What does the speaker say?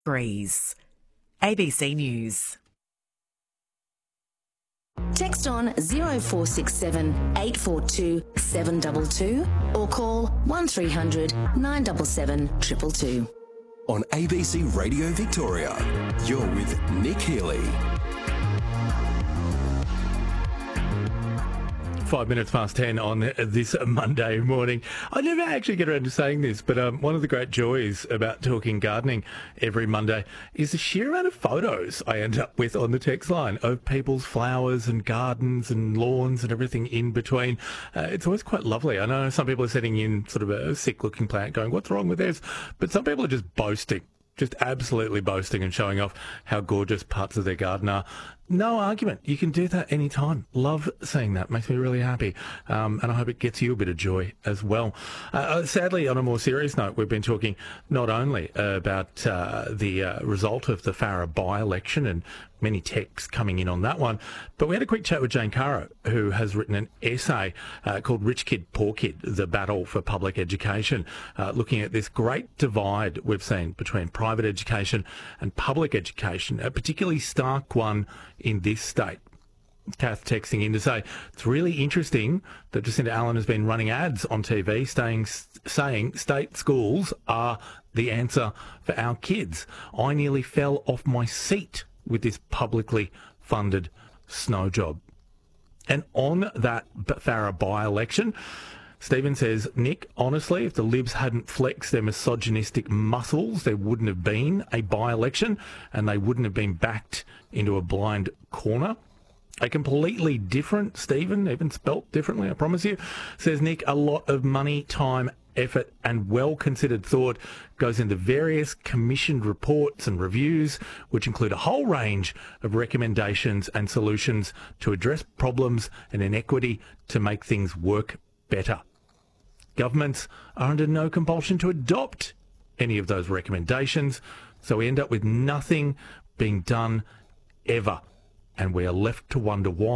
Breeze. ABC News. Text on 0467 842 722 or call 1300 977 222. On ABC Radio Victoria, you're with Nick Healy. 5 minutes past 10 on this Monday morning. I never actually get around to saying this, but one of the great joys about talking gardening every Monday is the sheer amount of photos I end up with on the text line of people's flowers and gardens and lawns and everything in between. It's always quite lovely. I know some people are sending in sort of a sick-looking plant going, what's wrong with this? But some people are just boasting. Just absolutely boasting and showing off how gorgeous parts of their garden are. No argument. You can do that anytime. Love seeing that. Makes me really happy. And I hope it gets you a bit of joy as well. Sadly, on a more serious note, we've been talking not only about the result of the Farrer by-election and many texts coming in on that one, but we had a quick chat with Jane Caro, who has written an essay called Rich Kid, Poor Kid, The Battle for Public Education, looking at this great divide we've seen between private education and public education, a particularly stark one in this state. Kath texting in to say, it's really interesting that Jacinda Allen has been running ads on TV saying state schools are the answer for our kids. I nearly fell off my seat with this publicly funded snow job. And on that Farrer by-election, Stephen says, Nick, honestly, if the Libs hadn't flexed their misogynistic muscles, there wouldn't have been a by-election and they wouldn't have been backed into a blind corner. A completely different Stephen, even spelt differently, I promise you, says, Nick, a lot of money, time, effort and well-considered thought goes into various commissioned reports and reviews, which include a whole range of recommendations and solutions to address problems and inequity to make things work better. Governments are under no compulsion to adopt any of those recommendations, so we end up with nothing being done ever, and we are left to wonder why.